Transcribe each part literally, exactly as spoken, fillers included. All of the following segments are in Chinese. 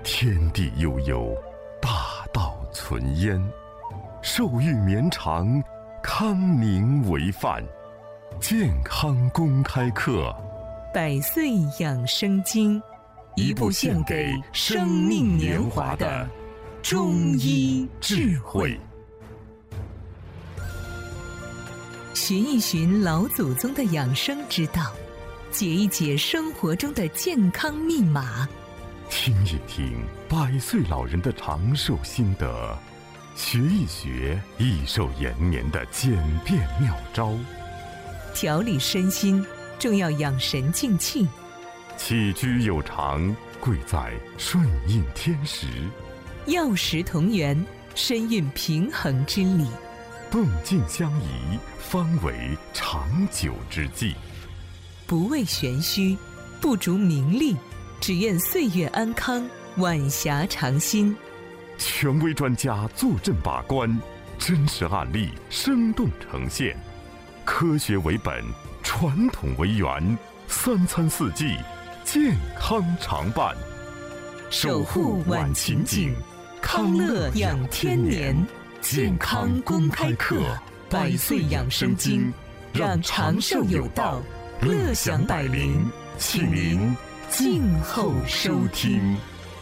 天地悠悠，大道存焉。寿欲绵长，康宁为范。健康公开课， 百岁养生经，一部献给生命年华的中医智慧。寻一寻老祖宗的养生之道，解一解生活中的健康密码， 听一听百岁老人的长寿心得，学一学益寿延年的简便妙招。 调理身心，重要养神静气。 起居有常，贵在顺应天时。 药食同源，身运平衡之理。 动静相宜，方为长久之计。 不为玄虚，不逐名利，只愿岁月安康，晚霞长新。 权威专家坐镇把关，真实案例生动呈现。科学为本，传统为源，三餐四季，健康常伴。 守护晚晴景，康乐养天年。健康公开课，百岁养生经，让长寿有道，乐享百龄，请您静候收听。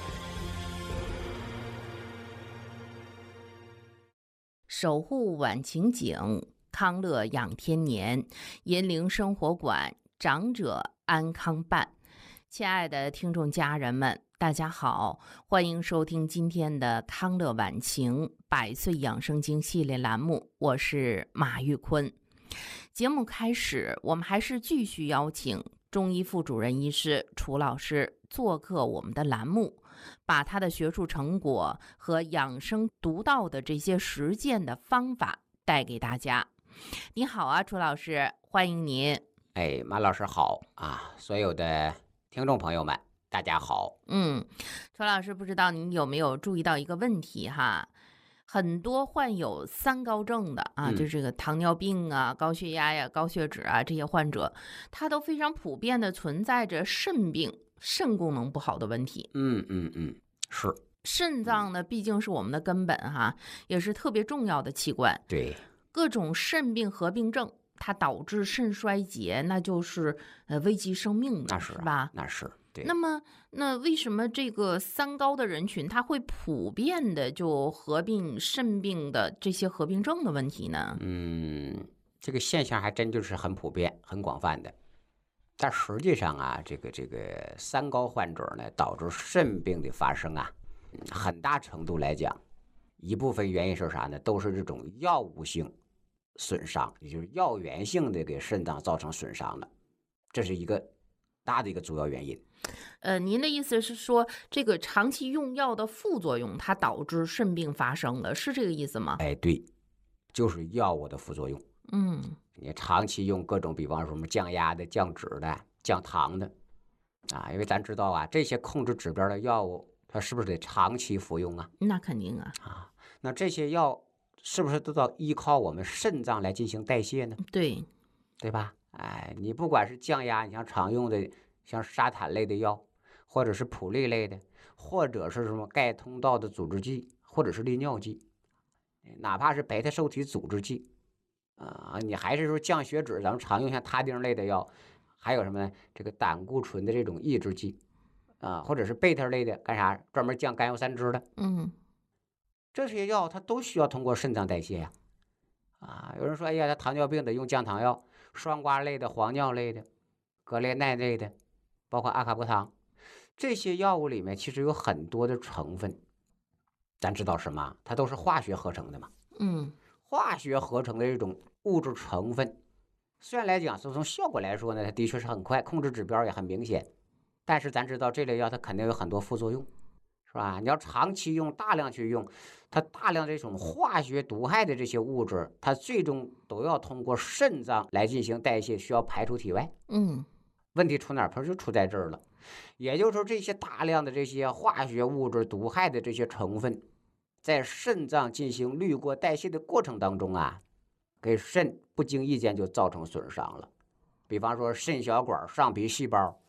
守护晚晴景，康乐养天年，银铃生活馆，长者安康办。亲爱的听众家人们，大家好，欢迎收听今天的康乐晚晴百岁养生经系列栏目，我是马玉坤。节目开始，我们还是继续邀请中医副主任医师楚老师做客我们的栏目，把他的学术成果和养生独到的这些实践的方法带给大家。你好啊，楚老师，欢迎您。 哎，马老师好啊，所有的听众朋友们大家好。 嗯，楚老师，不知道您有没有注意到一个问题哈？很多患有三高症的啊，嗯、就这个糖尿病啊、高血压呀、高血脂啊这些患者，他都非常普遍的存在着肾病、肾功能不好的问题。 嗯嗯嗯，是。 肾脏呢，毕竟是我们的根本哈，也是特别重要的器官。 对。 各种肾病合并症，它导致肾衰竭，那就是呃危及生命的， 那是吧？ 那是对。 那么，那为什么这个三高的人群，他会普遍的就合并肾病的这些合并症的问题呢？ 嗯，这个现象还真就是很普遍、很广泛的。但实际上啊，这个这个三高患者呢，导致肾病的发生啊，很大程度来讲，一部分原因是啥呢？都是这种药物性损伤，也就是药源性的给肾脏造成损伤了，这是一个大的一个主要原因。 呃，您的意思是说，这个长期用药的副作用，它导致肾病发生了，是这个意思吗？ 哎，对，就是药物的副作用。 嗯， 你长期用各种，比方说什么降压的、降脂的、降糖的，啊，因为咱知道啊，这些控制指标的药物，它是不是得长期服用啊？ 那肯定啊。 啊，那这些药是不是都要依靠我们肾脏来进行代谢呢？ 对， 对吧？哎，你不管是降压，你像常用的像沙坦类的药，或者是普利类的，或者是什么钙通道的阻滞剂，或者是利尿剂，哪怕是贝塔受体阻滞剂啊，你还是说降血脂，咱们常用像他汀类的药，还有什么呢？这个胆固醇的这种抑制剂啊，或者是贝塔类的，干啥？专门降甘油三酯的。 嗯。 这些药它都需要通过肾脏代谢呀，啊，有人说，哎呀，他糖尿病得用降糖药，双胍类的、磺脲类的、格列奈类的，包括阿卡波糖，这些药物里面其实有很多的成分，咱知道什么？它都是化学合成的嘛。 嗯， 化学合成的这种物质成分，虽然来讲是从效果来说呢，它的确是很快，控制指标也很明显，但是咱知道这类药它肯定有很多副作用。是吧？你要长期用、大量去用，它大量这种化学毒害的这些物质，它最终都要通过肾脏来进行代谢，需要排出体外。 嗯， 问题出哪儿？就出在这儿了。也就是说，这些大量的这些化学物质毒害的这些成分，在肾脏进行滤过代谢的过程当中啊，给肾不经意间就造成损伤了。比方说，肾小管上皮细胞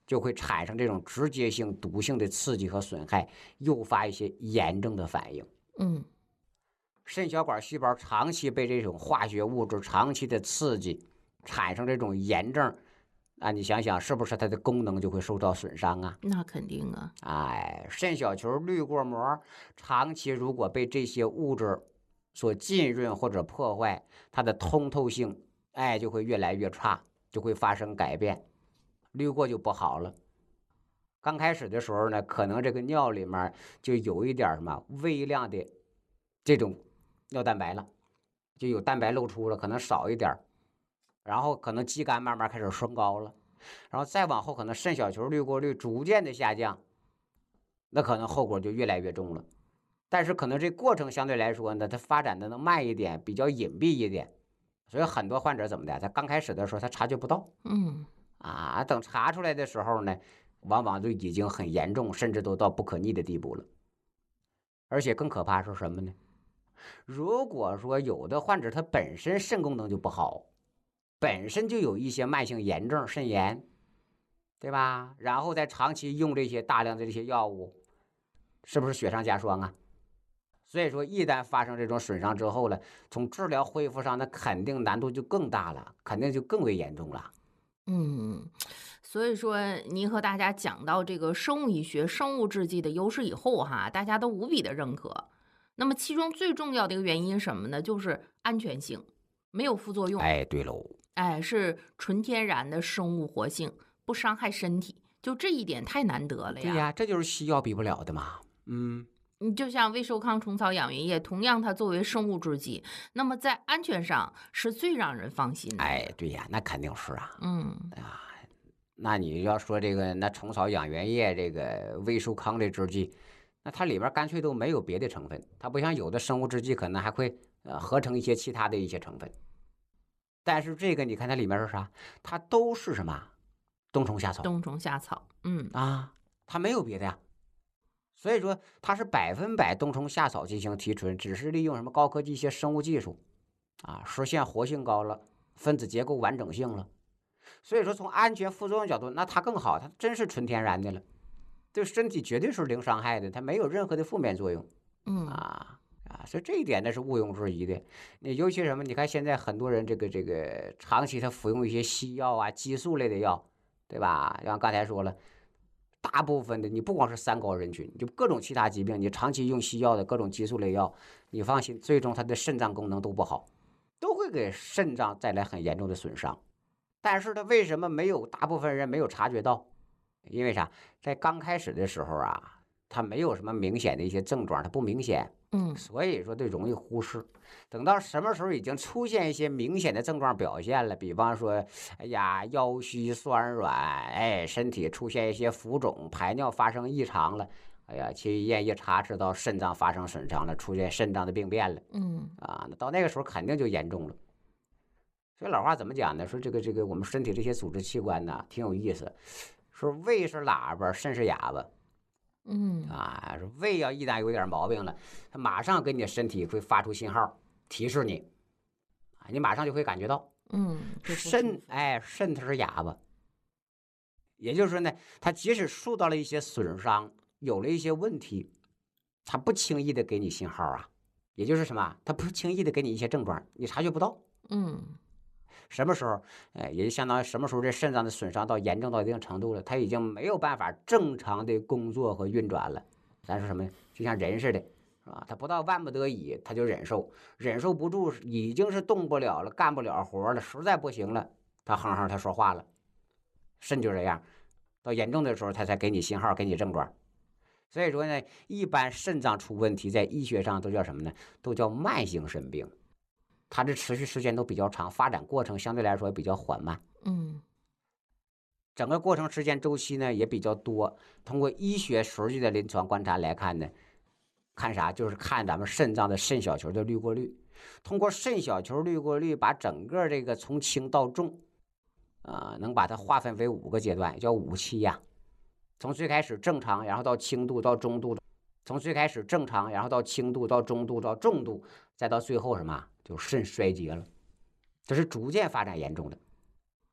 就会产生这种直接性毒性的刺激和损害，诱发一些炎症的反应。 嗯， 肾小管细胞长期被这种化学物质长期的刺激，产生这种炎症，啊，你想想是不是它的功能就会受到损伤啊？ 那肯定啊。 哎，肾小球滤过膜长期如果被这些物质所浸润或者破坏，它的通透性，哎，就会越来越差，就会发生改变，滤过就不好了。刚开始的时候呢，可能这个尿里面就有一点什么微量的这种尿蛋白了，就有蛋白露出了，可能少一点，然后可能肌酐慢慢开始升高了，然后再往后可能肾小球滤过率逐渐的下降，那可能后果就越来越重了。但是可能这过程相对来说呢，它发展的能慢一点，比较隐蔽一点，所以很多患者怎么的，他刚开始的时候他察觉不到， 嗯啊，等查出来的时候呢，往往就已经很严重，甚至都到不可逆的地步了。而且更可怕是什么呢？如果说有的患者他本身肾功能就不好，本身就有一些慢性炎症，肾炎，对吧？然后再长期用这些大量的这些药物，是不是雪上加霜啊？所以说，一旦发生这种损伤之后呢，从治疗恢复上，那肯定难度就更大了，肯定就更为严重了。 嗯，所以说您和大家讲到这个生物医学、生物制剂的优势以后哈，大家都无比的认可。那么其中最重要的一个原因是什么呢？就是安全性，没有副作用。 哎，对喽， 哎，是纯天然的生物活性，不伤害身体，就这一点太难得了呀。 对呀，这就是西药比不了的嘛。嗯。 你就像威寿康虫草养元液，同样它作为生物制剂，那么在安全上是最让人放心的。 哎，对呀，那肯定是啊。 嗯啊，那你要说这个那虫草养元液这个威寿康的制剂，那它里边干脆都没有别的成分，它不像有的生物制剂可能还会呃合成一些其他的一些成分。但是这个你看它里面是啥？它都是什么？冬虫夏草。 冬虫夏草，嗯啊，它没有别的呀。所以说它是百分百冬虫夏草进行提纯，只是利用什么高科技一些生物技术，啊，实现活性高了，分子结构完整性了。所以说从安全副作用角度，那它更好，它真是纯天然的了，对身体绝对是零伤害的，它没有任何的负面作用。 嗯啊啊，所以这一点呢是毋庸置疑的。你尤其什么？你看现在很多人这个这个长期他服用一些西药啊、激素类的药，对吧？像刚才说了。大部分的你不光是三高人群，就各种其他疾病，你长期用西药的各种激素类药，你放心，最终它的肾脏功能都不好，都会给肾脏带来很严重的损伤。但是它为什么没有大部分人没有察觉到？因为啥？在刚开始的时候啊，它没有什么明显的一些症状，它不明显， 嗯， 所以说就容易忽视。等到什么时候已经出现一些明显的症状表现了，比方说，哎呀，腰膝酸软，哎，身体出现一些浮肿，排尿发生异常了，哎呀，去医院一查，知道肾脏发生损伤了，出现肾脏的病变了， 嗯啊，那到那个时候肯定就严重了。所以老话怎么讲呢？说这个这个我们身体这些组织器官呢，挺有意思，说胃是喇叭，肾是哑巴。 嗯啊，胃要一旦有点毛病了，它马上给你身体会发出信号提示你，啊，你马上就会感觉到。 嗯， 肾，哎，肾它是哑巴，也就是说呢，它即使受到了一些损伤，有了一些问题，它不轻易的给你信号啊，也就是什么，它不轻易的给你一些症状，你察觉不到。 嗯， 什么时候，哎，也就相当于什么时候这肾脏的损伤到严重到一定程度了，它已经没有办法正常的工作和运转了。咱说什么，就像人似的，是吧？他不到万不得已，他就忍受，忍受不住，已经是动不了了，干不了活了，实在不行了，他哼哼，他说话了。肾就这样，到严重的时候，他才给你信号，给你症状。所以说呢，一般肾脏出问题，在医学上都叫什么呢？都叫慢性肾病。它的持续时间都比较长，发展过程相对来说比较缓慢， 嗯， 整个过程时间周期呢也比较多。通过医学实际的临床观察来看呢，看啥？就是看咱们肾脏的肾小球的滤过率。通过肾小球滤过率，把整个这个从轻到重，啊、呃，能把它划分为五个阶段，叫五期呀。从最开始正常，然后到轻度，到中度。从最开始正常，然后到轻度，到中度，到重度，再到最后什么？就肾衰竭了，这是逐渐发展严重的。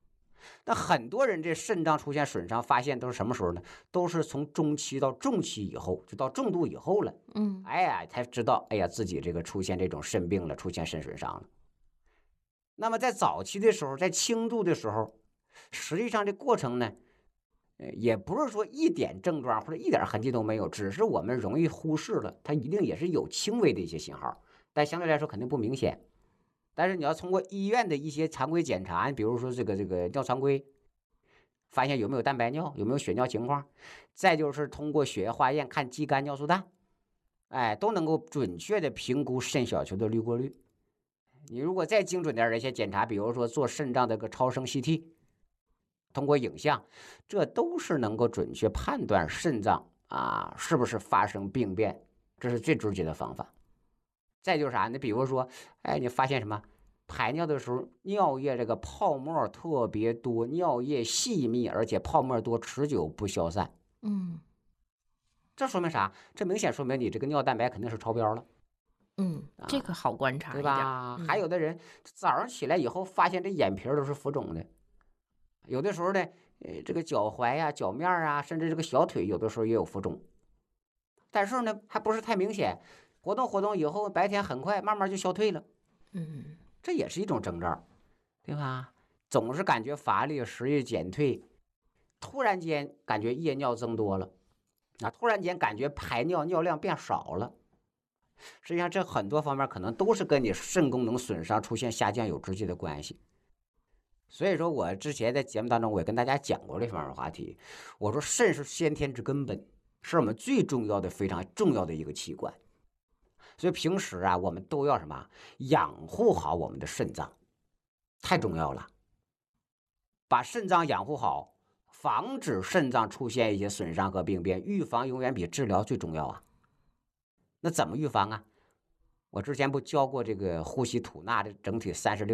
那很多人这肾脏出现损伤，发现都是什么时候呢？都是从中期到重期以后，就到重度以后了。 嗯， 哎呀，才知道，哎呀，自己这个出现这种肾病了，出现肾损伤了。那么在早期的时候，在轻度的时候，实际上这过程呢，呃，也不是说一点症状或者一点痕迹都没有，只是我们容易忽视了，它一定也是有轻微的一些信号，但相对来说肯定不明显。但是你要通过医院的一些常规检查，比如说这个这个尿常规，发现有没有蛋白尿，有没有血尿情况，再就是通过血液化验看肌酐尿素氮，哎，都能够准确的评估肾小球的滤过率。你如果再精准点的一些检查，比如说做肾脏的个超声 C T， 通过影像，这都是能够准确判断肾脏啊是不是发生病变，这是最直接的方法。再就是啥呢？比如说，哎，你发现什么？排尿的时候，尿液这个泡沫特别多，尿液细密，而且泡沫多，持久不消散。 嗯， 这说明啥？这明显说明你这个尿蛋白肯定是超标了。 嗯，这个好观察， 对吧？ 嗯、 还有的人早上起来以后，发现这眼皮都是浮肿的，有的时候呢，呃，这个脚踝呀、脚面啊，甚至这个小腿，有的时候也有浮肿，但是呢，还不是太明显。活动活动以后，白天很快慢慢就消退了。 嗯， 这也是一种征兆，对吧？总是感觉乏力、食欲减退，突然间感觉夜尿增多了，啊，突然间感觉排尿尿量变少了。实际上，这很多方面可能都是跟你肾功能损伤出现下降有直接的关系。所以说我之前在节目当中我也跟大家讲过这方面的话题，我说肾是先天之根本，是我们最重要的、非常重要的一个器官。所以平时啊，我们都要什么养护好我们的肾脏，太重要了。把肾脏养护好，防止肾脏出现一些损伤和病变，预防永远比治疗最重要啊。那怎么预防啊？我之前不教过这个呼吸吐纳的整体三十六